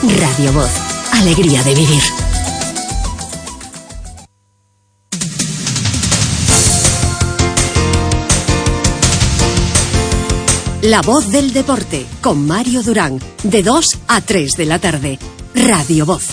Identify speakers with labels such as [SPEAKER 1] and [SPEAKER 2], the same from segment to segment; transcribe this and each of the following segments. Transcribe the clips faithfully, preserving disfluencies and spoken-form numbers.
[SPEAKER 1] Radio Voz. Alegría de vivir. La Voz del Deporte, con Mario Durán, de dos a tres de la tarde. Radio Voz.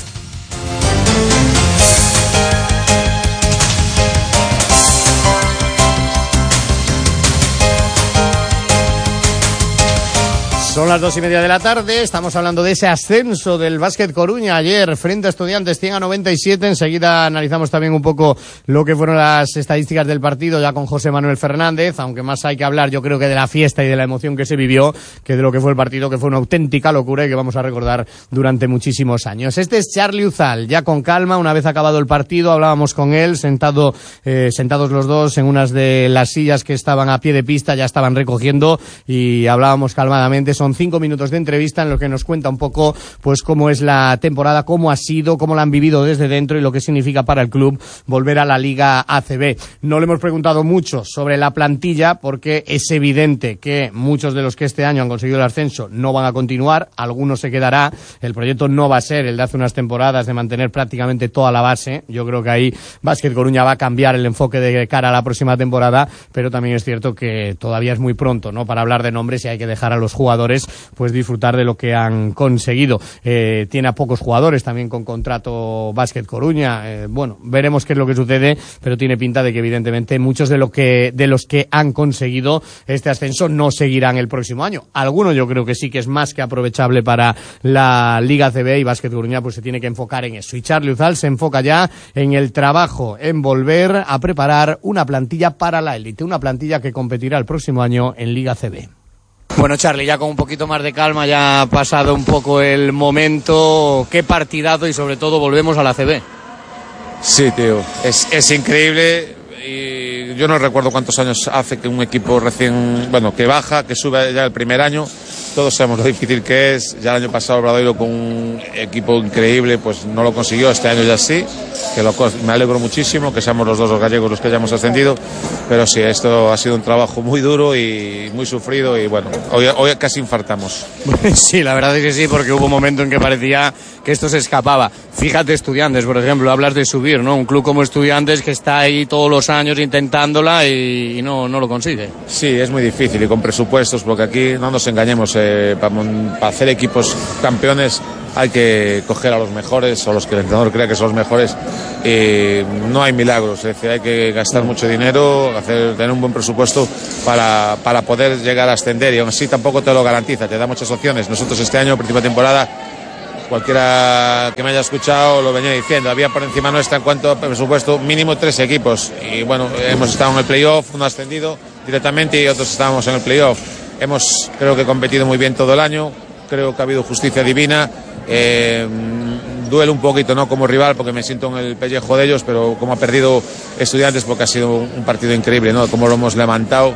[SPEAKER 2] Son las dos y media de la tarde, estamos hablando de ese ascenso del Básquet Coruña ayer frente a Estudiantes cien a noventa y siete. Enseguida analizamos también un poco lo que fueron las estadísticas del partido ya con José Manuel Fernández, aunque más hay que hablar yo creo que de la fiesta y de la emoción que se vivió que de lo que fue el partido, que fue una auténtica locura y que vamos a recordar durante muchísimos años. Este es Charly Uzal, ya con calma, una vez acabado el partido, hablábamos con él, sentado, eh, sentados los dos en unas de las sillas que estaban a pie de pista, ya estaban recogiendo y hablábamos calmadamente. Son cinco minutos de entrevista en los que nos cuenta un poco pues cómo es la temporada, cómo ha sido, cómo la han vivido desde dentro y lo que significa para el club volver a la Liga A C B. No le hemos preguntado mucho sobre la plantilla porque es evidente que muchos de los que este año han conseguido el ascenso no van a continuar, algunos se quedará, el proyecto no va a ser el de hace unas temporadas de mantener prácticamente toda la base. Yo creo que ahí Básquet Coruña va a cambiar el enfoque de cara a la próxima temporada, pero también es cierto que todavía es muy pronto, ¿no?, para hablar de nombres y hay que dejar a los jugadores pues disfrutar de lo que han conseguido. Eh, tiene a pocos jugadores también con contrato Básquet Coruña. Eh, bueno, veremos qué es lo que sucede, pero tiene pinta de que evidentemente muchos de lo que de los que han conseguido este ascenso no seguirán el próximo año. Algunos yo creo que sí que es más que aprovechable para la Liga A C B y Básquet Coruña pues se tiene que enfocar en eso. Y Charly Uzal se enfoca ya en el trabajo, en volver a preparar una plantilla para la élite, una plantilla que competirá el próximo año en Liga A C B. Bueno, Charly, ya con un poquito más de calma, ya ha pasado un poco el momento. Qué partidazo y sobre todo volvemos a la A C B.
[SPEAKER 3] Sí, tío, es, es increíble y yo no recuerdo cuántos años hace que un equipo recién, bueno, que baja, que sube ya el primer año. Todos sabemos lo difícil que es. Ya el año pasado el Obradoiro con un equipo increíble pues no lo consiguió, este año ya sí, que lo, me alegro muchísimo que seamos los dos los gallegos los que hayamos ascendido, pero sí, esto ha sido un trabajo muy duro y muy sufrido y bueno, hoy, hoy casi infartamos.
[SPEAKER 2] Sí, la verdad es que sí, porque hubo un momento en que parecía que esto se escapaba. Fíjate, Estudiantes, por ejemplo, hablas de subir, ¿no? Un club como Estudiantes que está ahí todos los años intentándola y, y no, no lo consigue.
[SPEAKER 3] Sí, es muy difícil y con presupuestos, porque aquí no nos engañemos, eh, para, para hacer equipos campeones hay que coger a los mejores o los que el entrenador crea que son los mejores. Eh, no hay milagros, es decir, hay que gastar mucho dinero, hacer, tener un buen presupuesto para, para poder llegar a ascender y aún así tampoco te lo garantiza, te da muchas opciones. Nosotros este año, principal temporada, cualquiera que me haya escuchado lo venía diciendo, había por encima nuestra en cuanto a presupuesto mínimo tres equipos y bueno, hemos estado en el playoff, uno ha ascendido directamente y otros estábamos en el playoff. Hemos creo que competido muy bien todo el año, creo que ha habido justicia divina. Eh, duele un poquito, ¿no?, como rival porque me siento en el pellejo de ellos, pero como ha perdido Estudiantes porque ha sido un partido increíble, ¿no?, como lo hemos levantado.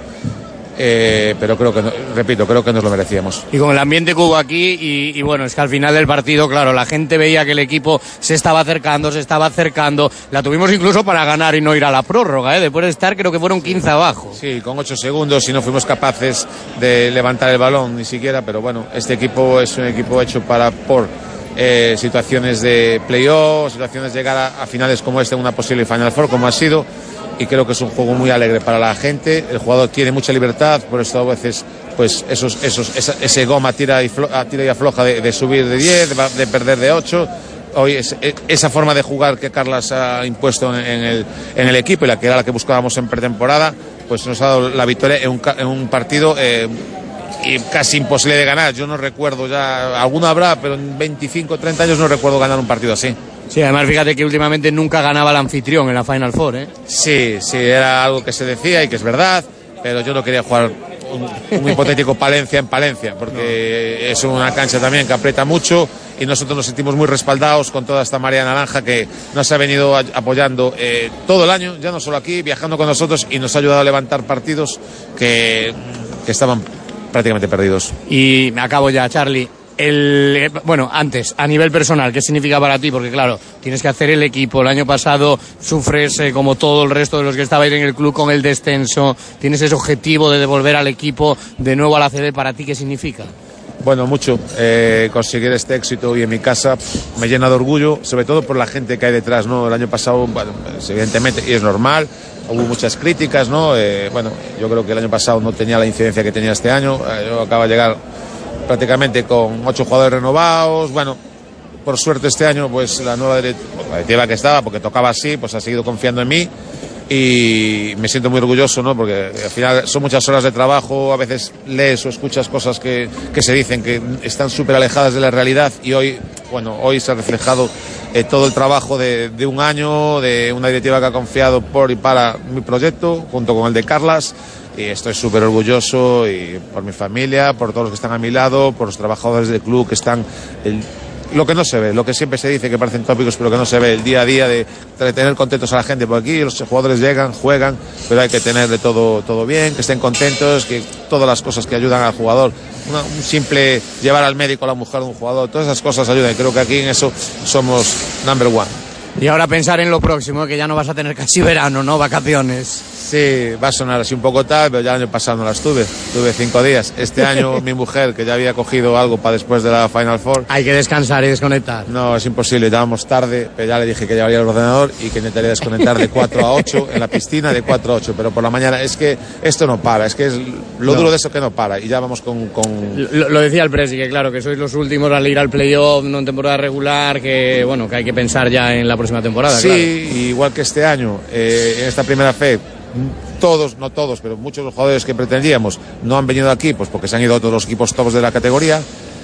[SPEAKER 3] Eh, pero creo que, no, repito, creo que nos lo merecíamos.
[SPEAKER 2] Y con el ambiente que hubo aquí y, y bueno, es que al final del partido, claro, la gente veía que el equipo se estaba acercando, se estaba acercando, la tuvimos incluso para ganar y no ir a la prórroga, ¿eh? Después de estar creo que fueron quince abajo.
[SPEAKER 3] Sí, con ocho segundos y no fuimos capaces de levantar el balón ni siquiera, pero bueno, este equipo es un equipo hecho para por eh, situaciones de playoff, situaciones de llegar a, a finales como este, una posible Final Four como ha sido. Y creo que es un juego muy alegre para la gente, el jugador tiene mucha libertad, por eso a veces pues esos, esos, esa, ese goma tira y, flo, tira y afloja de, de subir de diez, de, de perder de ocho. Hoy es, esa forma de jugar que Carlas ha impuesto en, en, el, en el equipo y la que era la que buscábamos en pretemporada, pues nos ha dado la victoria en un, en un partido eh, y casi imposible de ganar. Yo no recuerdo ya, alguno habrá, pero en veinticinco, treinta años no recuerdo ganar un partido así.
[SPEAKER 2] Sí, además fíjate que últimamente nunca ganaba el anfitrión en la Final Four, ¿eh?
[SPEAKER 3] Sí, sí, era algo que se decía y que es verdad, pero yo no quería jugar un, un hipotético Palencia en Palencia, porque no. Es una cancha también que aprieta mucho y nosotros nos sentimos muy respaldados con toda esta marea naranja que nos ha venido apoyando eh, todo el año, ya no solo aquí, viajando con nosotros y nos ha ayudado a levantar partidos que, que estaban prácticamente perdidos.
[SPEAKER 2] Y me acabo ya, Charly. El, bueno, antes, a nivel personal, ¿qué significa para ti? Porque claro, tienes que hacer el equipo. El año pasado sufres eh, como todo el resto de los que estabais en el club con el descenso. Tienes ese objetivo de devolver al equipo de nuevo a la A C B. ¿Para ti qué significa?
[SPEAKER 3] Bueno, mucho. Eh, conseguir este éxito hoy en mi casa me llena de orgullo, sobre todo por la gente que hay detrás, ¿no? El año pasado, bueno, evidentemente, y es normal, hubo muchas críticas, ¿no? Eh, bueno, yo creo que el año pasado no tenía la incidencia que tenía este año. Eh, yo acabo de llegar prácticamente con ocho jugadores renovados. Bueno, por suerte este año, pues la nueva directiva que estaba, porque tocaba así, pues ha seguido confiando en mí. Y me siento muy orgulloso, ¿no? Porque al final son muchas horas de trabajo, a veces lees o escuchas cosas que, que se dicen que están súper alejadas de la realidad, y hoy, bueno, hoy se ha reflejado eh, todo el trabajo de, de un año, de una directiva que ha confiado por y para mi proyecto, junto con el de Carlas, y estoy súper orgulloso, y por mi familia, por todos los que están a mi lado, por los trabajadores del club que están... El, lo que no se ve, lo que siempre se dice que parecen tópicos, pero que no se ve, el día a día de, de tener contentos a la gente. Por aquí los jugadores llegan, juegan, pero hay que tenerle todo, todo bien, que estén contentos, que todas las cosas que ayudan al jugador, una, un simple llevar al médico a la mujer de un jugador, todas esas cosas ayudan, y creo que aquí en eso somos number one.
[SPEAKER 2] Y ahora pensar en lo próximo, que ya no vas a tener casi verano, ¿no? Vacaciones.
[SPEAKER 3] Sí, va a sonar así un poco tal, pero ya el año pasado no las tuve, tuve cinco días. Este año mi mujer, que ya había cogido algo para después de la Final Four.
[SPEAKER 2] Hay que descansar y desconectar.
[SPEAKER 3] No, es imposible, llevábamos tarde, pero ya le dije que llevaría el ordenador y que intentaría desconectar de cuatro a ocho en la piscina, de cuatro a ocho, pero por la mañana. Es que esto no para, es que es lo no. duro de eso, que no para, y ya vamos con... con...
[SPEAKER 2] Lo, lo decía el Presi, que claro, que sois los últimos al ir al playoff, no en temporada regular, que bueno, que hay que pensar ya en la próxima temporada.
[SPEAKER 3] Sí,
[SPEAKER 2] claro.
[SPEAKER 3] Igual que este año, eh, en esta primera fe, todos, no todos, pero muchos de los jugadores que pretendíamos no han venido aquí, pues porque se han ido a todos los equipos tops de la categoría.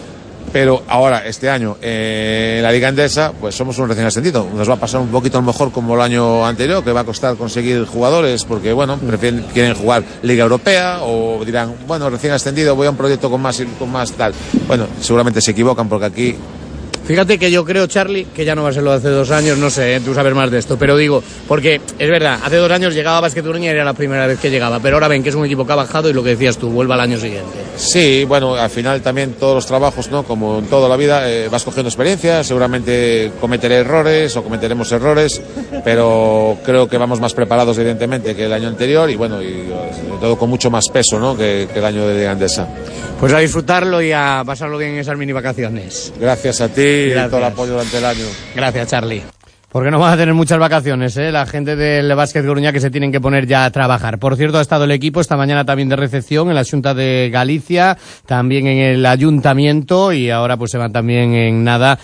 [SPEAKER 3] Pero ahora, este año, eh, en la Liga Endesa, pues somos un recién ascendido. Nos va a pasar un poquito a lo mejor como el año anterior, que va a costar conseguir jugadores, porque bueno, prefieren, quieren jugar Liga Europea, o dirán, bueno, recién ascendido, voy a un proyecto con más, con más tal. Bueno, seguramente se equivocan, porque aquí...
[SPEAKER 2] Fíjate que yo creo, Charlie, que ya no va a ser lo de hace dos años, no sé, ¿eh? Tú sabes más de esto, pero digo, porque es verdad, hace dos años llegaba Básquet Coruña y era la primera vez que llegaba, pero ahora ven que es un equipo que ha bajado y lo que decías tú, vuelva al año siguiente.
[SPEAKER 3] Sí, bueno, al final también todos los trabajos, ¿no? Como en toda la vida, eh, vas cogiendo experiencia, seguramente cometeré errores o cometeremos errores, pero creo que vamos más preparados, evidentemente, que el año anterior, y bueno, y sobre todo con mucho más peso, ¿no? Que, que el año de Liga Endesa.
[SPEAKER 2] Pues a disfrutarlo y a pasarlo bien en esas mini vacaciones.
[SPEAKER 3] Gracias a ti y todo el apoyo durante el año.
[SPEAKER 2] Gracias, Charlie. Porque no van a tener muchas vacaciones, ¿eh? La gente del Básquet Coruña, que se tienen que poner ya a trabajar. Por cierto, ha estado el equipo esta mañana también de recepción en la Xunta de Galicia, también en el Ayuntamiento, y ahora pues se van también en nada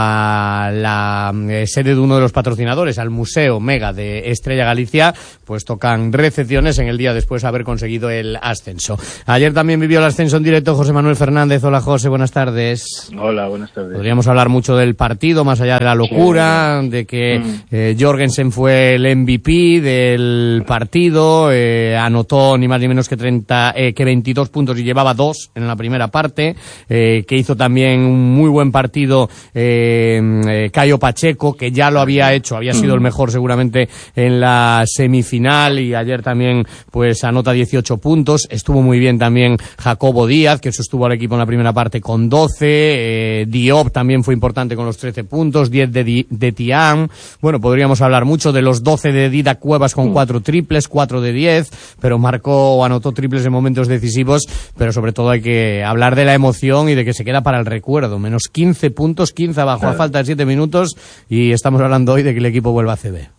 [SPEAKER 2] a la eh, sede de uno de los patrocinadores, al Museo Mega de Estrella Galicia, pues tocan recepciones en el día después de haber conseguido el ascenso. Ayer también vivió el ascenso en directo José Manuel Fernández. Hola, José, buenas tardes.
[SPEAKER 4] Hola, buenas tardes.
[SPEAKER 2] Podríamos hablar mucho del partido, más allá de la locura, sí, de que eh, Jorgensen fue el M V P del partido, eh, anotó ni más ni menos que treinta, eh, que veintidós puntos y llevaba dos en la primera parte, eh, que hizo también un muy buen partido eh, eh, Cayo Pacheco, que ya lo había hecho, había sido el mejor seguramente en la semifinal, y ayer también pues anota dieciocho puntos. Estuvo muy bien también Jacobo Díaz, que sostuvo al equipo en la primera parte con doce, eh, Diop también fue importante con los trece puntos, diez de, Di, de Tiam. Bueno, podríamos hablar mucho de los doce de Didac Cuevas con cuatro triples, cuatro de diez, pero marcó o anotó triples en momentos decisivos, pero sobre todo hay que hablar de la emoción y de que se queda para el recuerdo. Menos quince puntos, quince abajo a falta de siete minutos, y estamos hablando hoy de que el equipo vuelva a C B.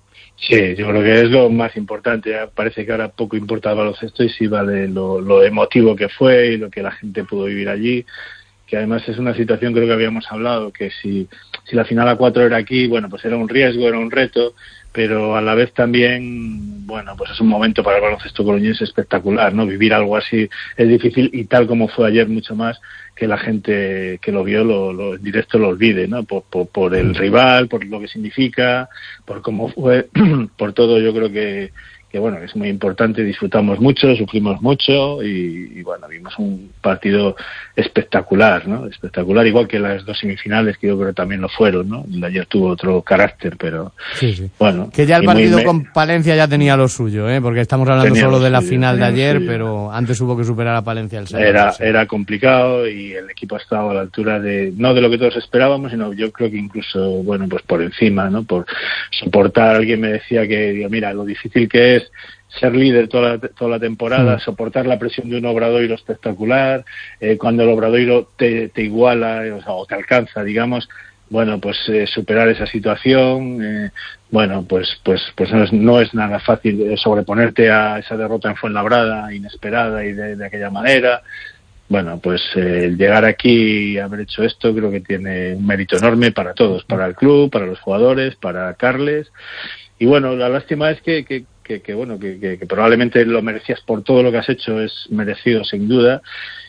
[SPEAKER 4] Sí, yo creo que es lo más importante. Parece que ahora poco importa el baloncesto y sí vale lo, lo emotivo que fue y lo que la gente pudo vivir allí, que además es una situación, creo que habíamos hablado, que si, si la final a cuatro era aquí, bueno, pues era un riesgo, era un reto, pero a la vez también, bueno, pues es un momento para el baloncesto coruñés espectacular, ¿no? Vivir algo así es difícil, y tal como fue ayer, mucho más, que la gente que lo vio lo, lo, en directo lo olvide, ¿no? Por, por, por el rival, por lo que significa, por cómo fue, por todo. Yo creo que que bueno, es muy importante, disfrutamos mucho, sufrimos mucho y, y bueno, vimos un partido espectacular, ¿no? Espectacular, igual que las dos semifinales, que yo creo que también lo fueron, ¿no? El de ayer tuvo otro carácter, pero
[SPEAKER 2] sí, sí.
[SPEAKER 4] Bueno.
[SPEAKER 2] Que ya el partido muy... con Palencia ya tenía lo suyo, ¿eh? Porque estamos hablando tenía solo de la suyo, final de ayer, pero antes hubo que superar a Palencia el sábado.
[SPEAKER 4] Era, era complicado y el equipo ha estado a la altura de, no de lo que todos esperábamos, sino yo creo que incluso, bueno, pues por encima, ¿no? Por soportar, alguien me decía que, digo, mira, lo difícil que es ser líder toda la, toda la temporada,
[SPEAKER 2] sí.
[SPEAKER 4] soportar la presión de un Obradoiro espectacular, eh, cuando el Obradoiro te, te iguala, o sea, o te alcanza, digamos, bueno, pues eh, superar esa situación, eh, bueno, pues pues pues no es, no es nada fácil eh, sobreponerte a esa derrota en Fuenlabrada, inesperada y de, de aquella manera. Bueno, pues eh, llegar aquí y haber hecho esto creo que tiene un mérito enorme para todos, para el club, para los jugadores, para Carles. Y bueno, la lástima es que, que, que, que bueno, que, que, que probablemente lo merecías por todo lo que has hecho, es merecido sin duda.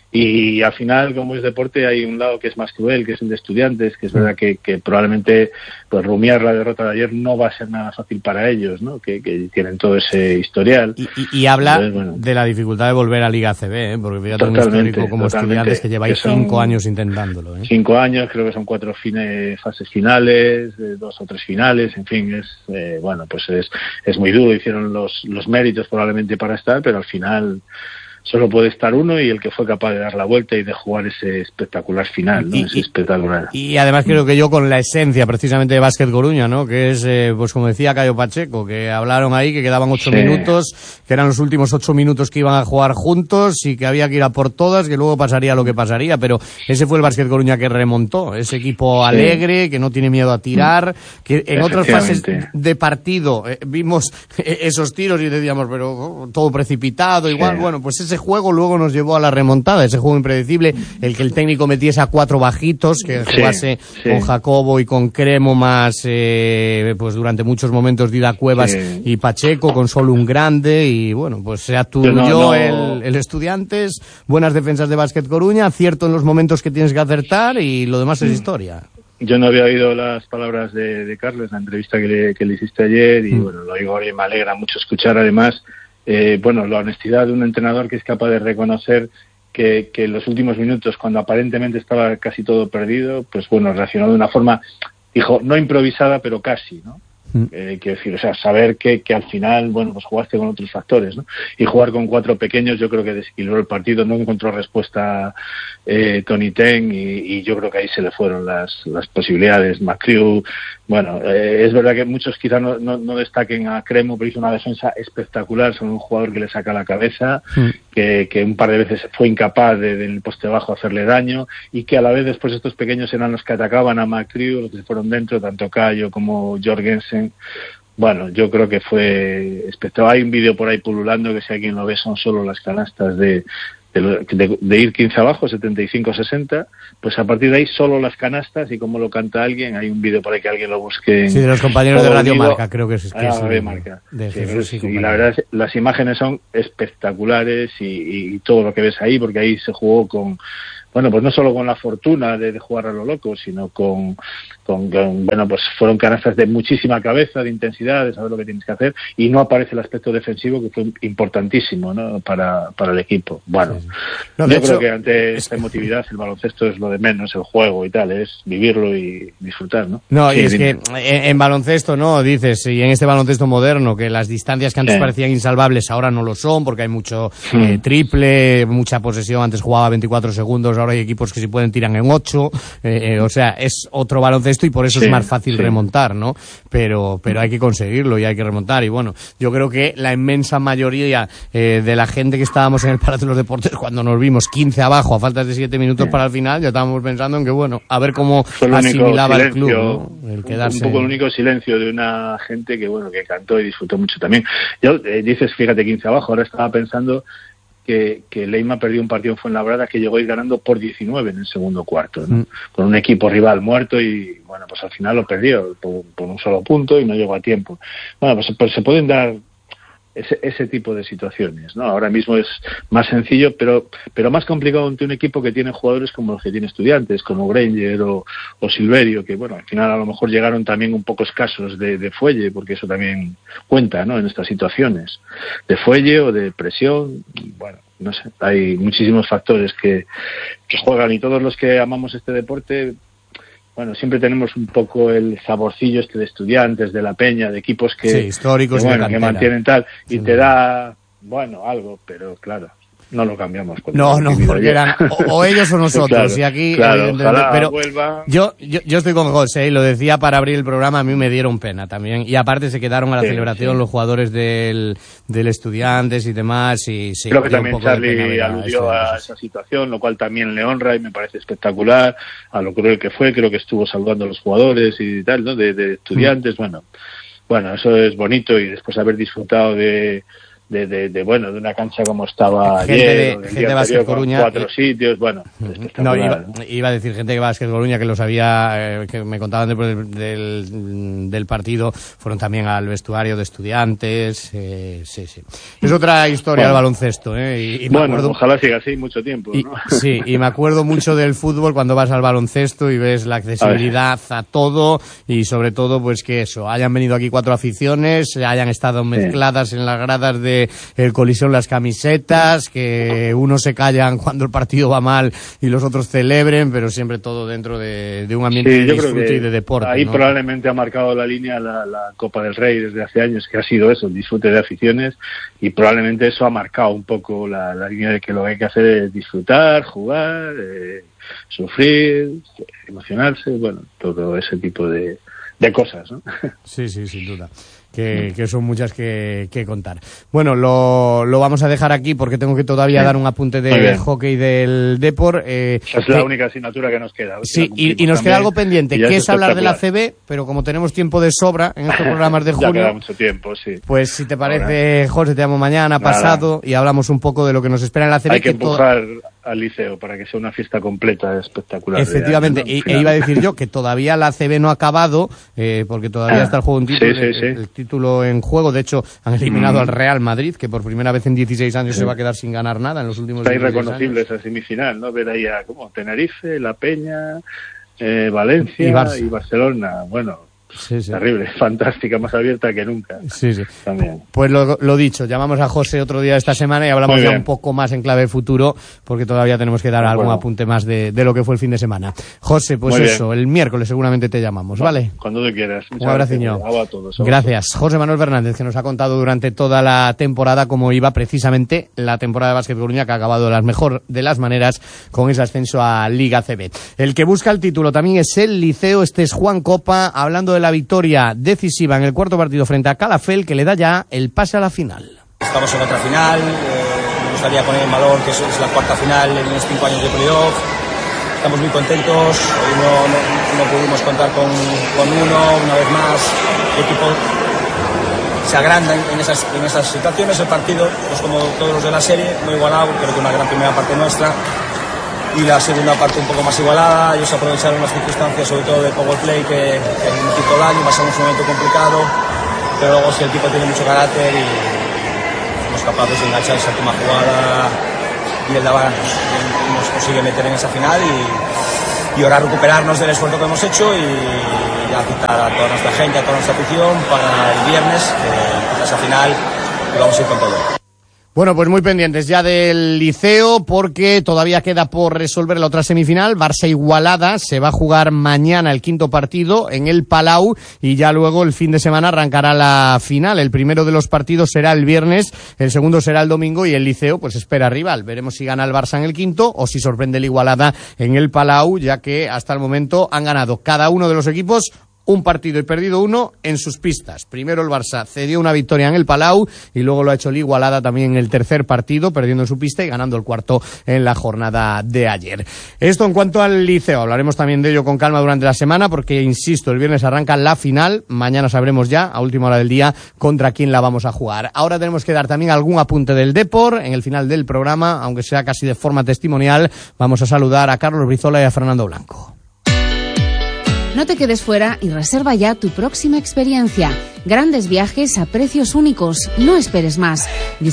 [SPEAKER 4] Y al final, como es deporte, hay un lado que es más cruel, que es el de Estudiantes, que es verdad que, que probablemente pues rumiar la derrota de ayer no va a ser nada fácil para ellos, ¿no? Que, que tienen todo ese historial.
[SPEAKER 2] Y, y, y habla
[SPEAKER 4] Entonces, bueno,
[SPEAKER 2] de la dificultad de volver a Liga A C B, ¿eh? Porque fíjate un histórico como Estudiantes que lleváis
[SPEAKER 4] que
[SPEAKER 2] cinco años intentándolo, ¿eh?
[SPEAKER 4] Cinco años, creo que son cuatro fine, fases finales, eh, dos o tres finales, en fin, es eh, bueno, pues es, es muy duro, hicieron los, los méritos probablemente para estar, pero al final solo puede estar uno y el que fue capaz de dar la vuelta y de jugar ese espectacular final, ¿no?
[SPEAKER 2] Y,
[SPEAKER 4] ese espectacular.
[SPEAKER 2] Y además creo que yo con la esencia precisamente de Básquet Coruña, ¿no? Que es, eh, pues como decía Cayo Pacheco, que hablaron ahí que quedaban ocho
[SPEAKER 4] sí.
[SPEAKER 2] minutos, que eran los últimos ocho minutos que iban a jugar juntos y que había que ir a por todas, que luego pasaría lo que pasaría, pero ese fue el Básquet Coruña que remontó, ese equipo sí. alegre, que no tiene miedo a tirar, que en otras fases de partido eh, vimos esos tiros y decíamos, pero oh, todo precipitado, igual, sí. bueno, pues ese juego luego nos llevó a la remontada, ese juego impredecible, el que el técnico metiese a cuatro bajitos, que jugase sí, sí. con Jacobo y con Cremo más, eh, pues durante muchos momentos Dida Cuevas sí. y Pacheco, con solo un grande, y bueno, pues se aturdó no, no. el, el Estudiantes, buenas defensas de Básquet Coruña, acierto en los momentos que tienes que acertar y lo demás es historia.
[SPEAKER 4] Yo no había oído las palabras de, de Carles, la entrevista que le, que le hiciste ayer, y mm. bueno, lo oigo ahora y me alegra mucho escuchar además Eh, bueno, la honestidad de un entrenador que es capaz de reconocer que, que en los últimos minutos, cuando aparentemente estaba casi todo perdido, pues bueno, reaccionó de una forma, dijo, no improvisada, pero casi, ¿no? Eh, quiero decir, o sea, saber que, que al final, bueno, pues jugaste con otros factores, ¿no? Y jugar con cuatro pequeños yo creo que desequilibró el partido, no encontró respuesta eh, Tony Ten y, y yo creo que ahí se le fueron las, las posibilidades. McCrew, bueno, eh, es verdad que muchos quizás no, no, no destaquen a Cremo, pero hizo una defensa espectacular, son un jugador que le saca la cabeza, mm. que, que un par de veces fue incapaz de, del poste bajo hacerle daño y que a la vez después estos pequeños eran los que atacaban a McCrew, los que se fueron dentro, tanto Cayo como Jorgensen. Bueno, yo creo que fue espectacular. Hay un vídeo por ahí pululando que si alguien lo ve son solo las canastas de, de, de, de ir quince abajo, setenta y cinco sesenta, pues a partir de ahí solo las canastas y como lo canta alguien, hay un vídeo por ahí que alguien lo busque.
[SPEAKER 2] Sí, de los compañeros de Radio Marca, creo que es. Que
[SPEAKER 4] ah,
[SPEAKER 2] es
[SPEAKER 4] Radio Marca.
[SPEAKER 2] De
[SPEAKER 4] sí,
[SPEAKER 2] Jesús,
[SPEAKER 4] y
[SPEAKER 2] sí,
[SPEAKER 4] la verdad es, las imágenes son espectaculares y, y, y todo lo que ves ahí, porque ahí se jugó con, bueno, pues no solo con la fortuna de, de jugar a lo loco, sino con, con, con, bueno, pues fueron canastas de muchísima cabeza, de intensidad, de saber lo que tienes que hacer, y no aparece el aspecto defensivo que fue importantísimo, ¿no? Para, para el equipo. Bueno, sí, sí. No, yo hecho, creo que ante esta emotividad el baloncesto es lo de menos, el juego y tal, es vivirlo y disfrutar, ¿no?
[SPEAKER 2] No,
[SPEAKER 4] sí,
[SPEAKER 2] y es
[SPEAKER 4] dime.
[SPEAKER 2] que en, en baloncesto, ¿no? Dices, y en este baloncesto moderno, que las distancias que antes sí. parecían insalvables ahora no lo son, porque hay mucho mm. eh, triple, mucha posesión, antes jugaba veinticuatro segundos, ahora hay equipos que si pueden tiran en ocho, eh, eh, o sea, es otro baloncesto y por eso sí, es más fácil sí. remontar, ¿no? Pero pero hay que conseguirlo y hay que remontar. Y bueno, yo creo que la inmensa mayoría eh, de la gente que estábamos en el Palacio de los Deportes cuando nos vimos quince abajo a falta de siete minutos sí. para el final, ya estábamos pensando en que, bueno, a ver cómo asimilaba el club, ¿no? El quedarse...
[SPEAKER 4] Un poco el único silencio de una gente que, bueno, que cantó y disfrutó mucho también. Yo, eh, dices, fíjate, quince abajo, ahora estaba pensando que, que Leima perdió un partido en Fuenlabrada que llegó a ir ganando por diecinueve en el segundo cuarto, ¿no? Mm. Con un equipo rival muerto y, bueno, pues al final lo perdió por, por un solo punto y no llegó a tiempo. Bueno, pues, pues se pueden dar ese, ese tipo de situaciones, ¿no? Ahora mismo es más sencillo, pero pero más complicado ante un equipo que tiene jugadores como los que tiene Estudiantes, como Granger o, o Silverio, que, bueno, al final a lo mejor llegaron también un poco escasos de, de fuelle, porque eso también cuenta, ¿no? En estas situaciones, de fuelle o de presión, bueno, no sé, hay muchísimos factores que, que juegan y todos los que amamos este deporte, bueno, siempre tenemos un poco el saborcillo este de Estudiantes, de La Peña, de equipos que,
[SPEAKER 2] sí, históricos,
[SPEAKER 4] que, bueno,
[SPEAKER 2] que
[SPEAKER 4] mantienen tal, y
[SPEAKER 2] sí,
[SPEAKER 4] te da, bueno, algo, pero claro. no lo cambiamos.
[SPEAKER 2] No, no, porque eran o, o ellos o nosotros. Claro, y aquí,
[SPEAKER 4] claro,
[SPEAKER 2] pero
[SPEAKER 4] vuelva.
[SPEAKER 2] Yo, yo, yo estoy con José y lo decía para abrir el programa, a mí me dieron pena también. Y aparte se quedaron a la sí, celebración sí. los jugadores del, del Estudiantes y demás. Y sí,
[SPEAKER 4] creo que también Charly aludió a esa situación, lo cual también le honra y me parece espectacular, a lo cruel que fue, creo que estuvo salvando a los jugadores y tal, ¿no? De, de Estudiantes, mm. bueno, bueno, eso es bonito, y después haber disfrutado de De, de, de bueno de una cancha como estaba
[SPEAKER 2] gente
[SPEAKER 4] ayer,
[SPEAKER 2] de, gente de Básquet Coruña,
[SPEAKER 4] cuatro y, sitios, bueno,
[SPEAKER 2] no, iba, iba a decir gente de Básquet Coruña que los había, eh, que me contaban después del, del, del partido, fueron también al vestuario de Estudiantes, eh, sí, sí. Es otra historia
[SPEAKER 4] bueno,
[SPEAKER 2] del baloncesto, eh, y, y
[SPEAKER 4] bueno,
[SPEAKER 2] me acuerdo,
[SPEAKER 4] ojalá siga así mucho tiempo,
[SPEAKER 2] y,
[SPEAKER 4] ¿no?
[SPEAKER 2] Sí, y me acuerdo mucho del fútbol cuando vas al baloncesto y ves la accesibilidad a, a todo, y sobre todo pues que eso, hayan venido aquí cuatro aficiones, hayan estado mezcladas sí. en las gradas de el Coliseo, las camisetas, que unos se callan cuando el partido va mal y los otros celebren, pero siempre todo dentro de, de un ambiente sí, de disfrute y de deporte.
[SPEAKER 4] Ahí
[SPEAKER 2] ¿no?
[SPEAKER 4] Probablemente ha marcado la línea la, la Copa del Rey desde hace años, que ha sido eso, el disfrute de aficiones, y probablemente eso ha marcado un poco la, la línea de que lo que hay que hacer es disfrutar, jugar, eh, sufrir, emocionarse, bueno, todo ese tipo de, de cosas, ¿no?
[SPEAKER 2] Sí, sí, sin duda. Que, que son muchas que, que contar. Bueno, lo, lo vamos a dejar aquí porque tengo que todavía sí. dar un apunte de hockey del Depor. Eh,
[SPEAKER 4] Esa es la que, única asignatura que nos queda.
[SPEAKER 2] Sí, y, y nos queda algo pendiente, que es, es hablar de la C B, pero como tenemos tiempo de sobra en estos programas de junio,
[SPEAKER 4] ya queda mucho tiempo, sí.
[SPEAKER 2] Pues si te parece, Ahora. José, te llamo mañana, Nada. pasado, y hablamos un poco de lo que nos espera en la C B.
[SPEAKER 4] Hay que, que empujar
[SPEAKER 2] to...
[SPEAKER 4] al Liceo para que sea una fiesta completa, espectacular.
[SPEAKER 2] Efectivamente,
[SPEAKER 4] año,
[SPEAKER 2] ¿no? e, e iba a decir yo que todavía la C B no ha acabado, eh, porque todavía ah, está el juego en título,
[SPEAKER 4] sí, sí, sí.
[SPEAKER 2] El, el título en juego. De hecho, han eliminado mm. al Real Madrid, que por primera vez en dieciséis años sí. se va a quedar sin ganar nada en los últimos
[SPEAKER 4] Está
[SPEAKER 2] dieciséis
[SPEAKER 4] irreconocible
[SPEAKER 2] años.
[SPEAKER 4] Esa semifinal, ¿no? Ver ahí a como Tenerife, La Peña, eh, Valencia y,
[SPEAKER 2] Barça.
[SPEAKER 4] y Barcelona. Bueno,
[SPEAKER 2] sí, sí.
[SPEAKER 4] terrible, fantástica, más abierta que nunca.
[SPEAKER 2] Sí, sí.
[SPEAKER 4] También.
[SPEAKER 2] Pues lo, lo dicho, llamamos a José otro día esta semana y hablamos ya un poco más en clave futuro, porque todavía tenemos que dar
[SPEAKER 4] de
[SPEAKER 2] algún
[SPEAKER 4] acuerdo.
[SPEAKER 2] apunte más de, de lo que fue el fin de semana. José, pues
[SPEAKER 4] Muy
[SPEAKER 2] eso,
[SPEAKER 4] bien.
[SPEAKER 2] el miércoles seguramente te llamamos, ¿vale?
[SPEAKER 4] Cuando tú quieras.
[SPEAKER 2] Un abraciño.
[SPEAKER 4] A todos.
[SPEAKER 2] Gracias. José Manuel Fernández, que nos ha contado durante toda la temporada cómo iba precisamente la temporada de Básquet Coruña, que ha acabado de las mejor de las maneras con ese ascenso a Liga C B. El que busca el título también es el Liceo, este es Juan Copa, hablando de la victoria decisiva en el cuarto partido frente a Calafell, que le da ya el pase a la final.
[SPEAKER 5] Estamos en otra final, eh, me gustaría poner en valor que eso es la cuarta final en los cinco años de playoff. Estamos muy contentos, hoy no, no, no pudimos contar con, con uno, una vez más. El equipo se agranda en, en, esas, en esas situaciones. El partido, pues como todos los de la serie, muy igualado, creo que una gran primera parte nuestra. Y la segunda parte un poco más igualada. Ellos aprovecharon las circunstancias, sobre todo de power play, que, que nos hizo daño, pasamos un momento complicado, pero luego sí el equipo tiene mucho carácter y somos capaces de enganchar esa última jugada y el Daván nos consigue meter en esa final y, y ahora recuperarnos del esfuerzo que hemos hecho y ya citar a toda nuestra gente, a toda nuestra afición para el viernes, eh, esa final, y vamos a ir con todo.
[SPEAKER 2] Bueno, pues muy pendientes ya del Liceo, porque todavía queda por resolver la otra semifinal. Barça Igualada, se va a jugar mañana el quinto partido en el Palau y ya luego el fin de semana arrancará la final. El primero de los partidos será el viernes, el segundo será el domingo y el Liceo pues espera rival. Veremos si gana el Barça en el quinto o si sorprende el Igualada en el Palau, ya que hasta el momento han ganado cada uno de los equipos un partido y perdido uno en sus pistas. Primero el Barça cedió una victoria en el Palau y luego lo ha hecho el Igualada también en el tercer partido, perdiendo en su pista y ganando el cuarto en la jornada de ayer. Esto en cuanto al Liceo. Hablaremos también de ello con calma durante la semana porque, insisto, el viernes arranca la final. Mañana sabremos ya, a última hora del día, contra quién la vamos a jugar. Ahora tenemos que dar también algún apunte del Depor. En el final del programa, aunque sea casi de forma testimonial, vamos a saludar a Carlos Brizola y a Fernando Blanco.
[SPEAKER 6] No te quedes fuera y reserva ya tu próxima experiencia. Grandes viajes a precios únicos. No esperes más.